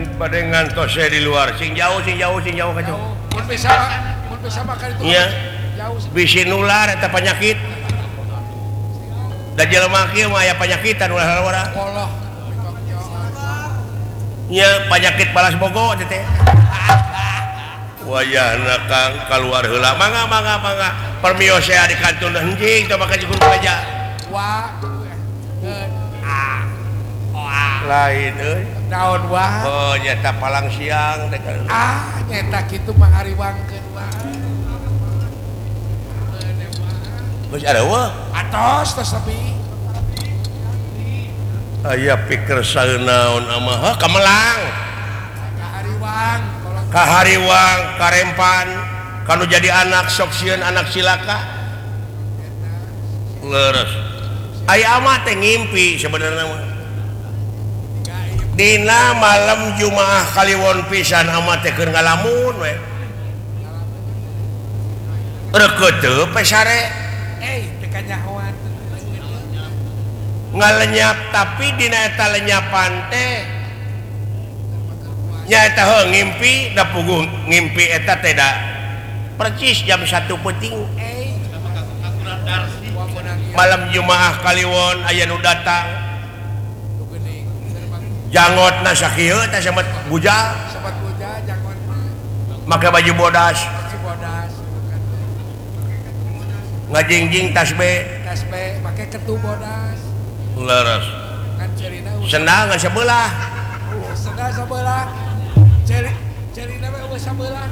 pada ngantos saya di luar sing jauh kacau. Mun bisa makan itu. Iya. Jauh. Bisi nular eta penyakit. Da jelema kieu mah aya penyakitan ulah-ulah. Allah. Nya penyakit balas bogo teh. Wayahna Kang keluar heula. Mangga. Permios saya di kantor anjing teu make jikun aja. Wah. Lain euy. Daun wah. Oh nyata palang siang teh kan. Nyata kitu mah hariwangkeun wah. Geus ada wah. Atos tos tapi. Aya pikir saeunaon amaha kamelang. Kahariwang. Kahariwang, karempan, kanu jadi anak sok sieun anak silaka. Leres. Aya mah teh ngimpi sebenarnya mah. Dina malam Jumaah Kaliwon pisan ama teh keur ngalamun we. Reukeut teu pesare. Teh kanyahoan. Ngalenyap tapi dina eta lenyapan teh nyaeta heuh ngimpi da puguh ngimpi eta teh da percis jam 1 peuting. Malam Jumaah Kaliwon aya nu datang. Jangotna sakieu teh sempat bujal. Sempat bujal jangotna. Make baju bodas. Bodas. Ngajingjing tas B. Tas B make ketu bodas. Leres. Kan cerina Senang ngan sebelah. Senang sebelah. Cerina we eueuh sabelah.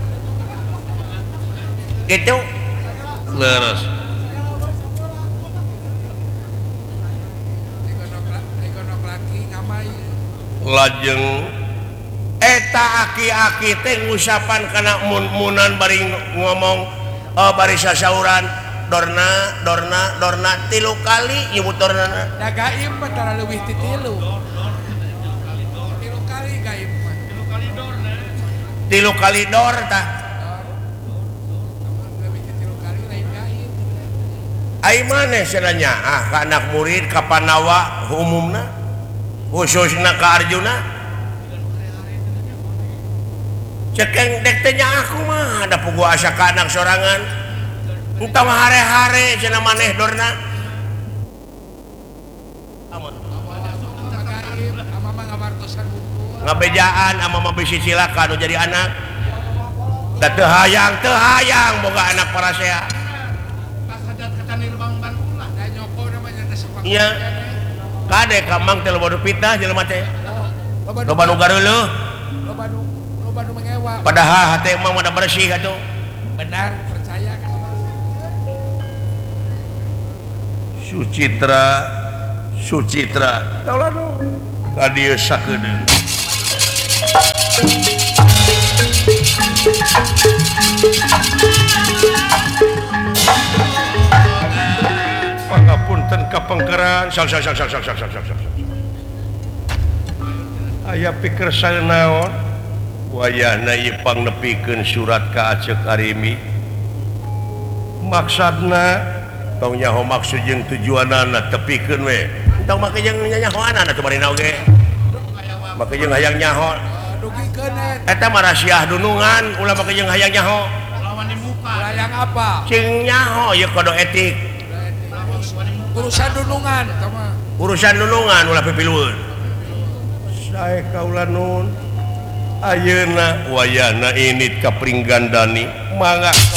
Gitu. Leres. Egonok laki ngamai. Lajeng eta aki-aki teh ngusapan kana mun-munan bari ngomong bari sasauran dorna 3 kali nyebut dorna. Da gaib mah tara leuwih ti 3. 3 kali gaib mah. 3 kali dor tah. Leuwih ti 3 kali lain gaib. Ai maneh cenanya ka anak murid ka Panawa umumna khususna ka Arjuna. Cekeng dek teh nya aku mah ada pugu asa ka anak sorangan. Entah hare-hare cenah maneh dorna. Ngabejaan ama mah bisi cilaka nu jadi anak. Da teu hayang boga anak parasea. Iya. Kade kamang teh loba fitnah jelema teh. Loba nu gareuleuh. Loba nu mengewa. Padahal hate emang mah bersih atuh. Benar, percaya kan. Sucitra taulah nu ka dieu sakedeung. Pangapunten kapengkeran sak. Aya pikir saeunaon wayahna ieu pangnepikeun surat ka Aceh Karimi. Maksudna tong nyaho maksud jeung tujuanana tepikeun we. Tong make jeung nyahoana atuh bari oge. Make jeung hayang nyaho. Dugikeun Eta mah rasiah dunungan ulah make jeung hayang nyaho. lawan di muka. Hayang apa? Cing nyaho ieu kodo etik. Urusan dunungan tama. Urusan dunungan ulah pipilueun. Sae kaula nun ayeuna wayahna init ka Pringgandani mangga